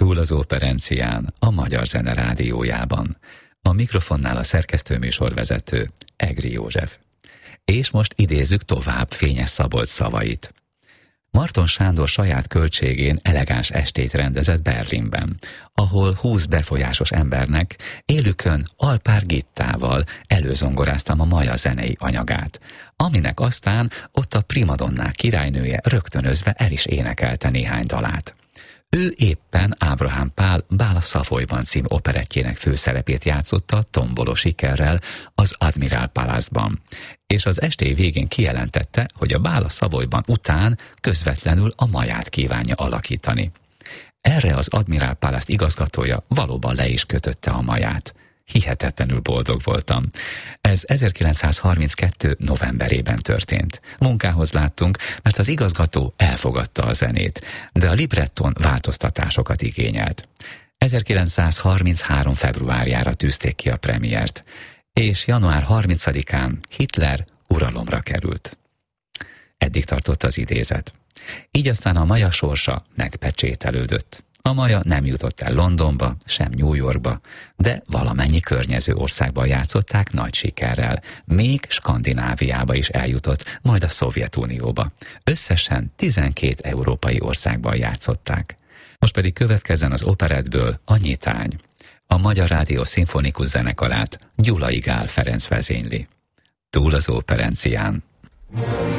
Túl az operencián, a Magyar Zene Rádiójában. A mikrofonnál a szerkesztőműsorvezető, Egri József. És most idézzük tovább Fényes Szabolcs szavait. Marton Sándor saját költségén elegáns estét rendezett Berlinben, ahol 20 befolyásos embernek élükön Alpár Gittával előzongoráztam a maja zenei anyagát, aminek aztán ott a primadonnák királynője rögtönözve el is énekelte néhány dalát. Ő éppen Ábrahám Pál Bál a Szavolyban című operettjének főszerepét játszotta tomboló sikerrel az Admiral Palace-ban, és az esté végén kijelentette, hogy a Bál a Szavolyban után közvetlenül a Maját kívánja alakítani. Erre az Admiral Palace igazgatója valóban le is kötötte a Maját. Hihetetlenül boldog voltam. Ez 1932. novemberében történt. Munkához láttunk, mert az igazgató elfogadta a zenét, de a libretton változtatásokat igényelt. 1933. februárjára tűzték ki a premiért, és január 30-án Hitler uralomra került. Eddig tartott az idézet. Így aztán a Maja sorsa megpecsételődött. A Maja nem jutott el Londonba, sem New Yorkba, de valamennyi környező országban játszották nagy sikerrel. Még Skandináviába is eljutott, majd a Szovjetunióba. Összesen 12 európai országban játszották. Most pedig következzen az operettből a Nyitány. A Magyar Rádió szimfonikus zenekarát Gyulai Gál Ferenc vezényli. Túl az operencián.